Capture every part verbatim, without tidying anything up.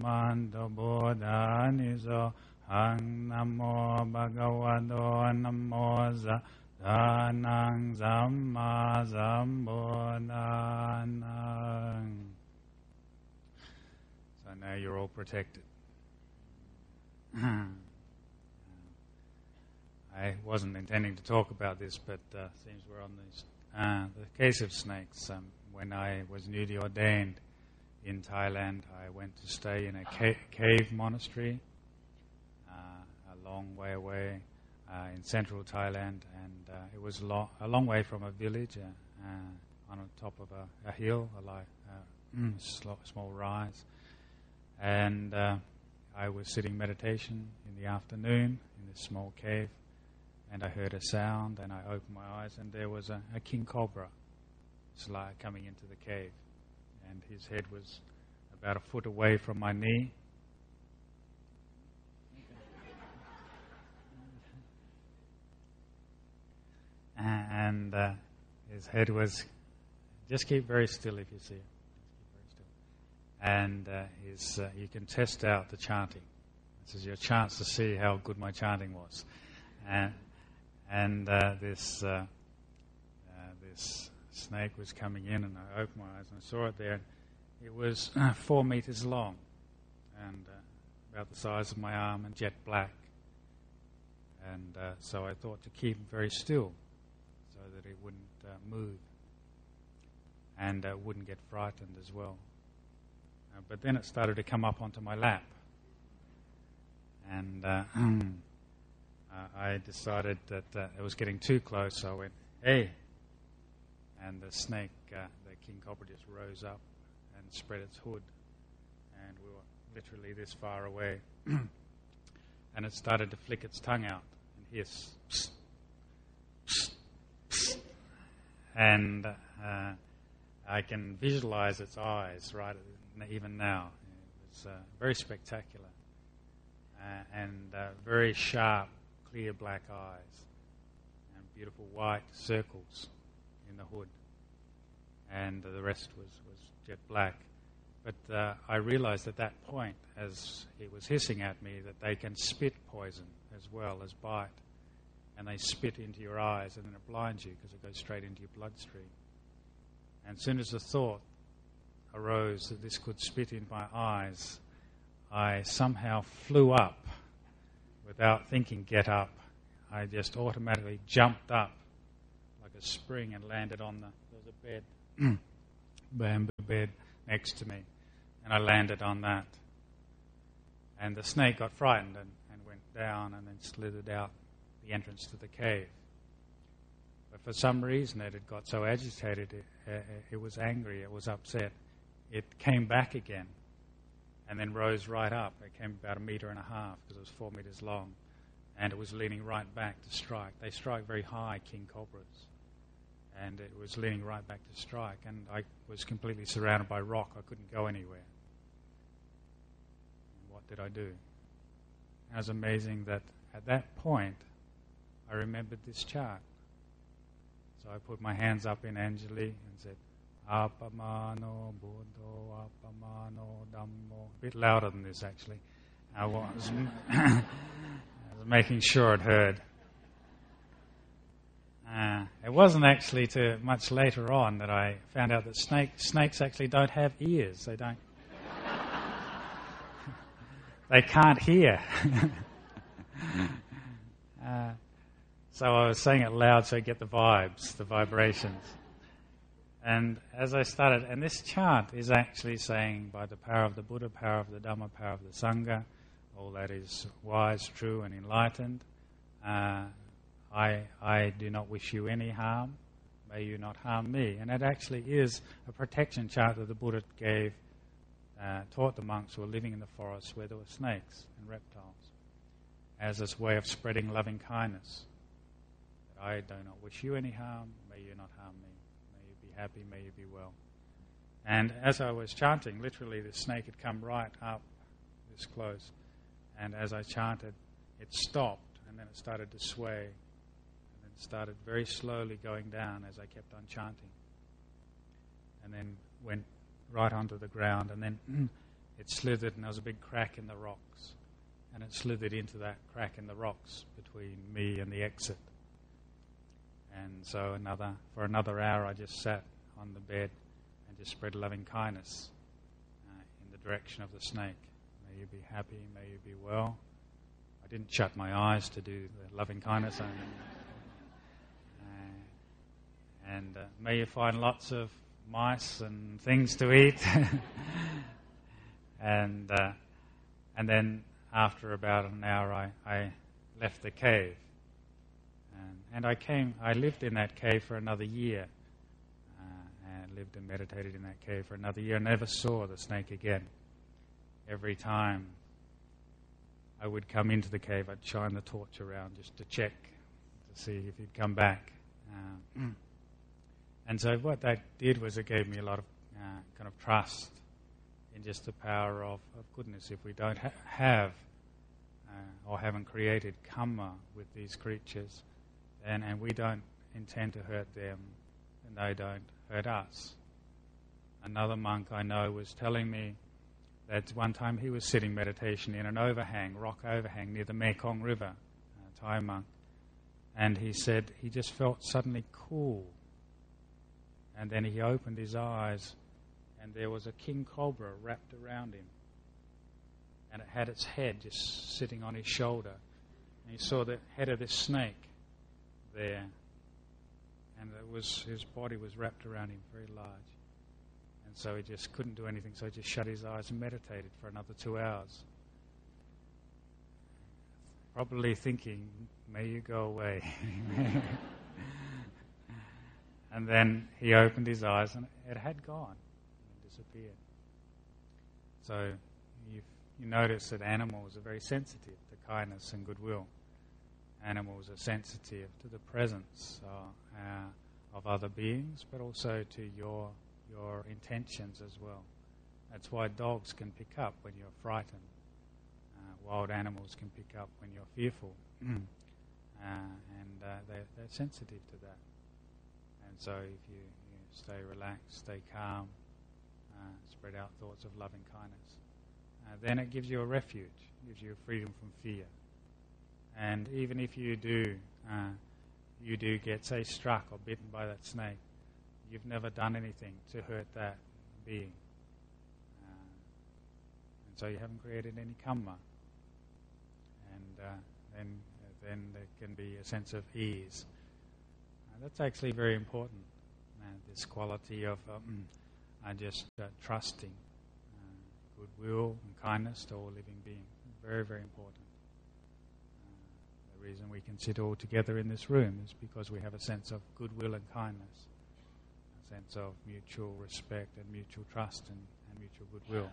manto bodhaniso hang namo bhagavato namo Dhanang Samma Sambuddhanang. So now you're all protected. I wasn't intending to talk about this, but uh, seems we're on this. Uh, the case of snakes. Um, when I was newly ordained in Thailand, I went to stay in a ca- cave monastery uh, a long way away uh, in central Thailand, and uh, it was lo- a long way from a village uh, uh, on the top of a, a hill, a li- uh, small, small rise. And uh, I was sitting meditation in the afternoon in this small cave, and I heard a sound, and I opened my eyes, and there was a, a king cobra sli- coming into the cave, and his head was about a foot away from my knee. And uh, his head was, just keep very still if you see it. Just keep very still. And uh, his, uh, you can test out the chanting. This is your chance to see how good my chanting was. And, and uh, this uh, uh, this snake was coming in, and I opened my eyes and I saw it there. It was uh, four meters long, and uh, about the size of my arm, and jet black. And uh, so I thought to keep it very still, so that it wouldn't uh, move and uh, wouldn't get frightened as well. Uh, but then it started to come up onto my lap, and uh, uh, I decided that uh, it was getting too close, so I went, "Hey!" And the snake, uh, the king cobra, just rose up and spread its hood, and we were literally this far away, and it started to flick its tongue out and hiss. Psst, psst, psst. And uh, I can visualize its eyes right even now. It was uh, very spectacular, uh, and uh, very sharp, clear black eyes, and beautiful white circles in the hood, and uh, the rest was, was jet black. But uh, I realized at that point, as it was hissing at me, that they can spit poison as well as bite. And they spit into your eyes, and then it blinds you because it goes straight into your bloodstream. And as soon as the thought arose that this could spit in my eyes, I somehow flew up without thinking, get up. I just automatically jumped up like a spring and landed on the, there was a bed, bamboo bed next to me, and I landed on that. And the snake got frightened and, and went down and then slithered out the entrance to the cave. But for some reason it had got so agitated, it, uh, it was angry, it was upset. It came back again and then rose right up. It came about a meter and a half because it was four meters long, and it was leaning right back to strike. They strike very high, king cobras, and it was leaning right back to strike, and I was completely surrounded by rock. I couldn't go anywhere. And what did I do? It was amazing that at that point I remembered this chant. So I put my hands up in Anjali and said, Appamano Buddho, Appamano Dhammo. A bit louder than this, actually. I was, I was making sure it heard. Uh, it wasn't actually to much later on that I found out that snake, snakes actually don't have ears. They don't. They can't hear. uh, so I was saying it loud so I get the vibes, the vibrations. And as I started, and this chant is actually saying, by the power of the Buddha, power of the Dhamma, power of the Sangha, all that is wise, true, and enlightened, uh, I, I do not wish you any harm. May you not harm me. And it actually is a protection chant that the Buddha gave, uh, taught the monks who were living in the forest where there were snakes and reptiles, as this way of spreading loving kindness. That I do not wish you any harm. May you not harm me. May you be happy. May you be well. And as I was chanting, literally the snake had come right up this close. And as I chanted, it stopped, and then it started to sway. Started very slowly going down as I kept on chanting, and then went right onto the ground, and then it slithered, and there was a big crack in the rocks, and it slithered into that crack in the rocks between me and the exit. And so another for another hour I just sat on the bed and just spread loving kindness uh, in the direction of the snake. May you be happy, may you be well. I didn't shut my eyes to do the loving kindness. I mean, uh, and uh, may you find lots of mice and things to eat. and uh, and then after about an hour I, I left the cave. And, and I came, I lived in that cave for another year. Uh, and lived and meditated in that cave for another year. I never saw the snake again. Every time I would come into the cave, I'd shine the torch around just to check, to see if he'd come back. Uh, and so what that did was it gave me a lot of uh, kind of trust in just the power of, of goodness. If we don't ha- have uh, or haven't created karma with these creatures, then, and we don't intend to hurt them, and they don't hurt us. Another monk I know was telling me that one time he was sitting meditation in an overhang, rock overhang near the Mekong River, a Thai monk, and he said he just felt suddenly cool. And then he opened his eyes, and there was a king cobra wrapped around him, and it had its head just sitting on his shoulder. And he saw the head of this snake there, and it was his body was wrapped around him, very large. And so he just couldn't do anything, so he just shut his eyes and meditated for another two hours. Probably thinking, may you go away. And then he opened his eyes and it had gone. It disappeared. So you, you notice that animals are very sensitive to kindness and goodwill. Animals are sensitive to the presence uh, uh, of other beings, but also to your your intentions as well. That's why dogs can pick up when you're frightened. Uh, wild animals can pick up when you're fearful. uh, and uh, they're, they're sensitive to that. And so if you, you stay relaxed, stay calm, uh, spread out thoughts of loving kindness, uh, then it gives you a refuge, gives you freedom from fear. And even if you do, uh, you do get, say, struck or bitten by that snake, you've never done anything to hurt that being. Uh, and so you haven't created any karma. And uh, then, uh, then there can be a sense of ease. Uh, that's actually very important, uh, this quality of um, uh, just uh, trusting uh, goodwill and kindness to all living beings. Very, very important. Uh, the reason we can sit all together in this room is because we have a sense of goodwill and kindness. Sense of mutual respect and mutual trust and, and mutual goodwill.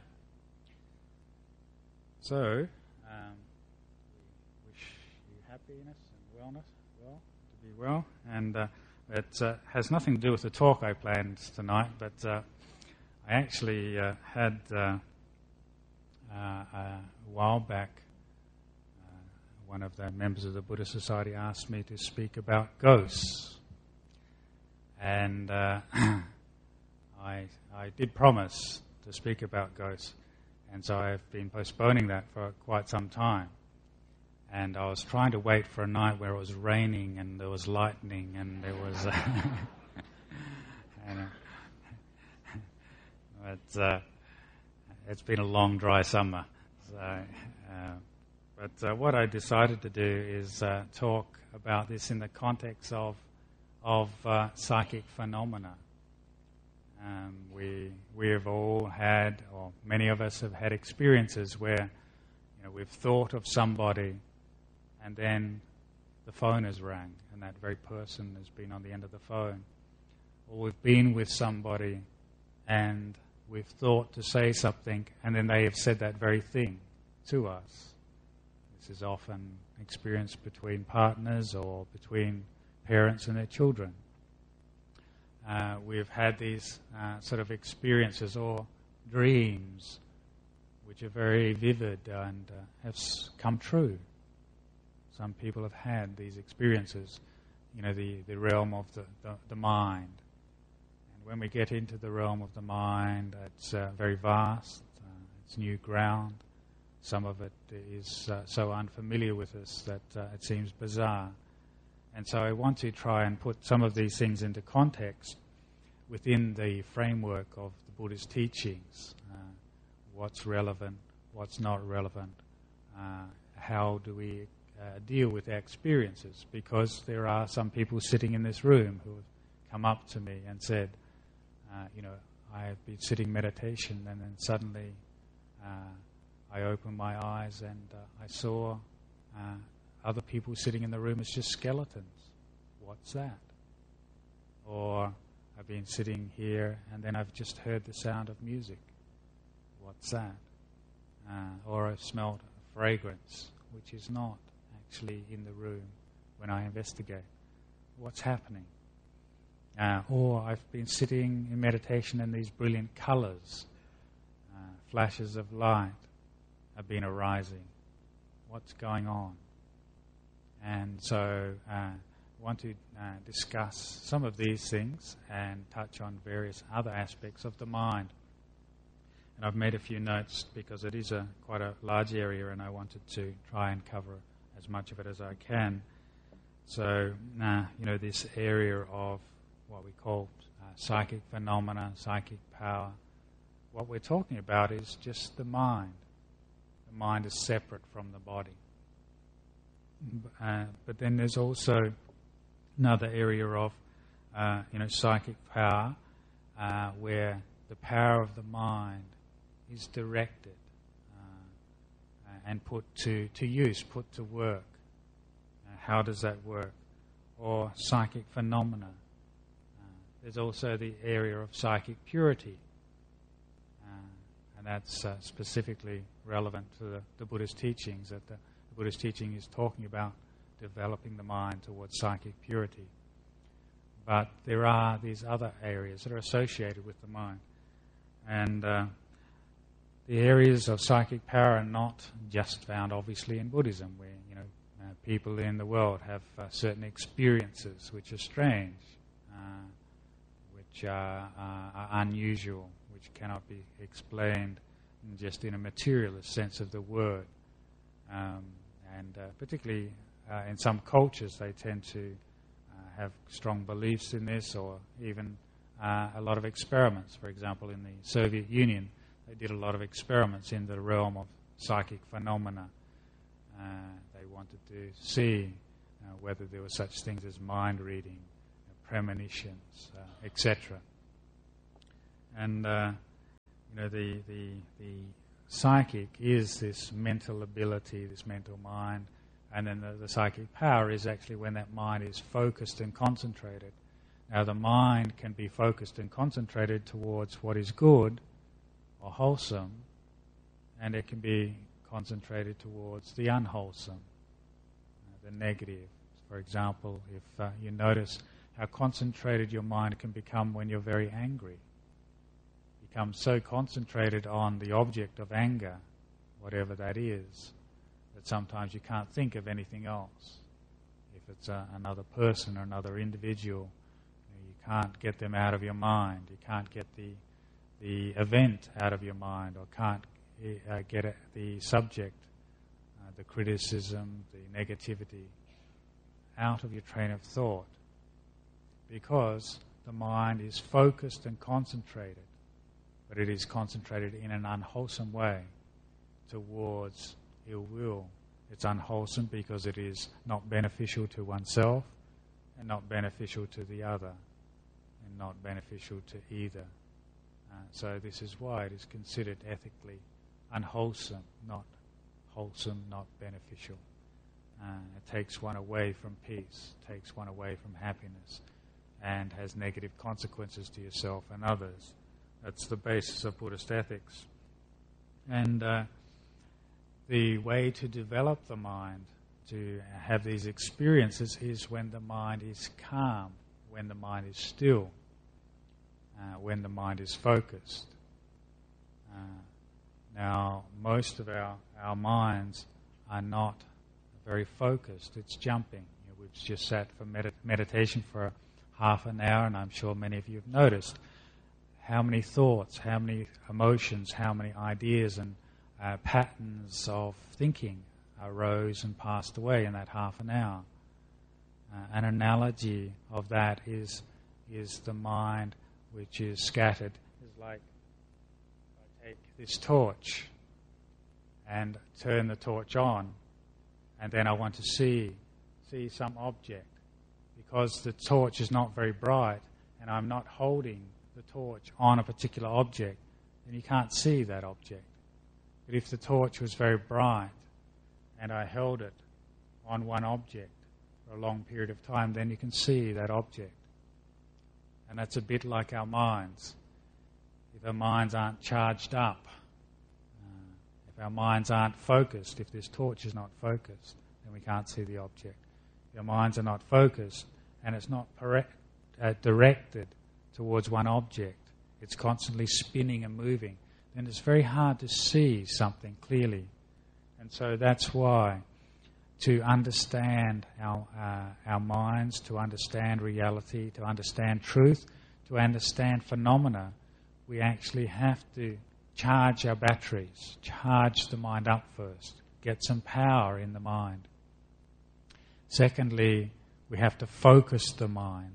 So, um, we wish you happiness and wellness, well, to be well. And uh, it uh, has nothing to do with the talk I planned tonight, but uh, I actually uh, had uh, uh, a while back, uh, one of the members of the Buddhist Society asked me to speak about ghosts. And uh, I I did promise to speak about ghosts, and so I've been postponing that for quite some time. And I was trying to wait for a night where it was raining and there was lightning and there was... Uh, and, uh, but uh, it's been a long, dry summer. So, uh, but uh, what I decided to do is uh, talk about this in the context of of uh, psychic phenomena. Um, we we have all had, or many of us have had experiences where, you know, we've thought of somebody, and then the phone has rang, and that very person has been on the end of the phone. Or we've been with somebody, and we've thought to say something, and then they have said that very thing to us. This is often experienced between partners or between parents and their children. Uh, we've had these uh, sort of experiences or dreams which are very vivid and uh, have s- come true. Some people have had these experiences, you know, the, the realm of the, the, the mind. And when we get into the realm of the mind, it's uh, very vast, uh, it's new ground. Some of it is uh, so unfamiliar with us that uh, it seems bizarre. And so I want to try and put some of these things into context within the framework of the Buddha's teachings. Uh, what's relevant, what's not relevant, uh, how do we uh, deal with our experiences? Because there are some people sitting in this room who have come up to me and said, uh, you know, I have been sitting meditation and then suddenly uh, I opened my eyes and uh, I saw uh, other people sitting in the room as just skeletons. What's that? Or I've been sitting here and then I've just heard the sound of music. What's that? Uh, or I've smelled a fragrance which is not actually in the room when I investigate. What's happening? Uh, or I've been sitting in meditation and these brilliant colors, uh, flashes of light have been arising. What's going on? And so uh, I want to uh, discuss some of these things and touch on various other aspects of the mind. And I've made a few notes because it is a quite a large area and I wanted to try and cover as much of it as I can. So, uh, you know, this area of what we call uh, psychic phenomena, psychic power, what we're talking about is just the mind. The mind is separate from the body. Uh, but then there's also another area of, uh, you know, psychic power uh, where the power of the mind is directed uh, and put to, to use, put to work. Uh, how does that work? Or psychic phenomena. There's also the area of psychic purity, uh, and that's uh, specifically relevant to the, the Buddha's teachings, that the, the Buddha's teaching is talking about developing the mind towards psychic purity. But there are these other areas that are associated with the mind. And uh, the areas of psychic power are not just found, obviously, in Buddhism, where you know uh, people in the world have uh, certain experiences which are strange, uh, which are, uh, are unusual, which cannot be explained just in a materialist sense of the word. Um, and uh, particularly uh, in some cultures, they tend to uh, have strong beliefs in this, or even uh, a lot of experiments. For example, in the Soviet Union, they did a lot of experiments in the realm of psychic phenomena. Uh, they wanted to see uh, whether there were such things as mind reading, premonitions, uh, et cetera. And uh, you know, the, the the psychic is this mental ability, this mental mind, and then the, the psychic power is actually when that mind is focused and concentrated. Now, the mind can be focused and concentrated towards what is good or wholesome, and it can be concentrated towards the unwholesome, uh, the negative. For example, if uh, you notice how concentrated your mind can become when you're very angry. Become so concentrated on the object of anger, whatever that is, that sometimes you can't think of anything else. If it's a, another person or another individual, you know, you can't get them out of your mind. You can't get the the event out of your mind, or can't uh, get a, the subject, uh, the criticism, the negativity, out of your train of thought. Because the mind is focused and concentrated, but it is concentrated in an unwholesome way towards ill will. It's unwholesome because it is not beneficial to oneself and not beneficial to the other and not beneficial to either. Uh, so this is why it is considered ethically unwholesome, not wholesome, not beneficial. Uh, it takes one away from peace, takes one away from happiness, and has negative consequences to yourself and others. That's the basis of Buddhist ethics. And uh, the way to develop the mind, to have these experiences, is when the mind is calm, when the mind is still, uh, when the mind is focused. Uh, now, most of our, our minds are not very focused. It's jumping. You know, we've just sat for med- meditation for half an hour, and I'm sure many of you have noticed how many thoughts, how many emotions, how many ideas and uh, patterns of thinking arose and passed away in that half an hour. Uh, an analogy of that is is the mind which is scattered. Is like I take this torch and turn the torch on, and then I want to see see some object. Because the torch is not very bright and I'm not holding the torch on a particular object, then you can't see that object. But if the torch was very bright and I held it on one object for a long period of time, then you can see that object. And that's a bit like our minds. If our minds aren't charged up, uh, if our minds aren't focused, if this torch is not focused, then we can't see the object. If our minds are not focused and it's not pare- uh, directed towards one object, it's constantly spinning and moving, then it's very hard to see something clearly. And so that's why to understand our uh, our minds, to understand reality, to understand truth, to understand phenomena, we actually have to charge our batteries, charge the mind up first, get some power in the mind. Secondly, we have to focus the mind.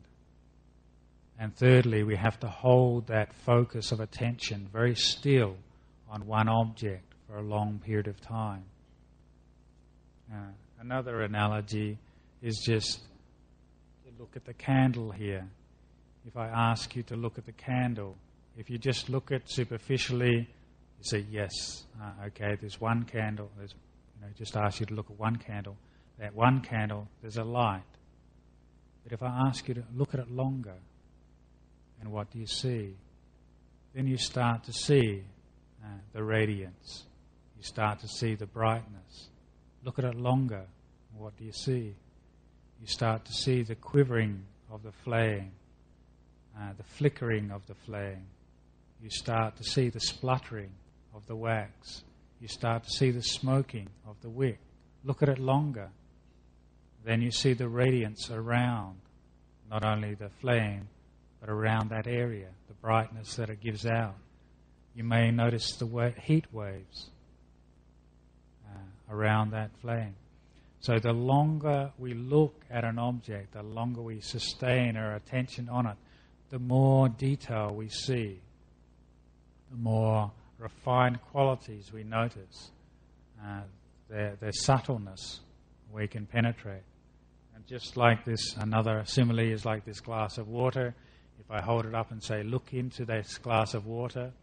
And thirdly, we have to hold that focus of attention very still on one object for a long period of time. Uh, another analogy is just to look at the candle here. If I ask you to look at the candle, if you just look at superficially, you say, yes, uh, okay, there's one candle. There's, you know, just ask you to look at one candle. That one candle, there's a light. But if I ask you to look at it longer, and what do you see? Then you start to see uh, the radiance. You start to see the brightness. Look at it longer, and what do you see? You start to see the quivering of the flame, uh, the flickering of the flame. You start to see the spluttering of the wax. You start to see the smoking of the wick. Look at it longer. Then you see the radiance around, not only the flame, but around that area, the brightness that it gives out. You may notice the wa- heat waves uh, around that flame. So the longer we look at an object, the longer we sustain our attention on it, the more detail we see, the more refined qualities we notice, uh, their, their subtleness we can penetrate. And just like this, another simile is like this glass of water. If I hold it up and say, look into this glass of water,